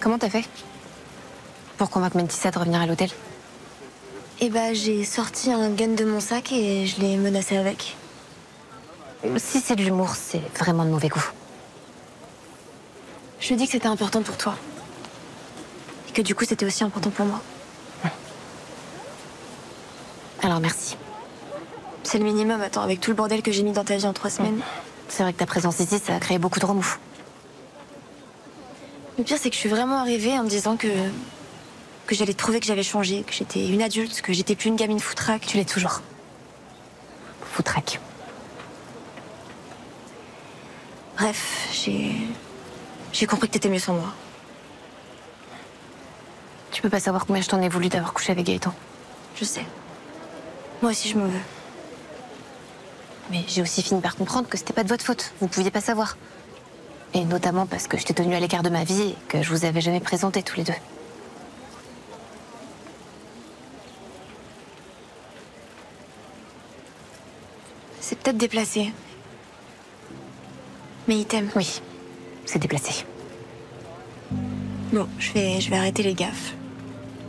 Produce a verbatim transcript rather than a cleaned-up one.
Comment t'as fait pour convaincre Mentissa de revenir à l'hôtel? Eh bah, j'ai sorti un gun de mon sac et je l'ai menacé avec. Si c'est de l'humour, c'est vraiment de mauvais goût. Je lui ai dit que c'était important pour toi. Et que du coup, c'était aussi important pour moi. Alors merci. C'est le minimum, attends, avec tout le bordel que j'ai mis dans ta vie en trois semaines. C'est vrai que ta présence ici, ça a créé beaucoup de remous. Le pire, c'est que je suis vraiment arrivée en me disant que... que j'allais trouver que j'avais changé, que j'étais une adulte, que j'étais plus une gamine foutraque. Tu l'es toujours. Foutraque. Bref, j'ai... j'ai compris que t'étais mieux sans moi. Tu peux pas savoir combien je t'en ai voulu d'avoir couché avec Gaëtan. Je sais. Moi aussi, je m'en veux. Mais j'ai aussi fini par comprendre que c'était pas de votre faute. Vous pouviez pas savoir. Et notamment parce que je t'ai tenue à l'écart de ma vie et que je vous avais jamais présenté tous les deux. C'est peut-être déplacé. Mais il t'aime. Oui, c'est déplacé. Bon, je vais, je vais arrêter les gaffes.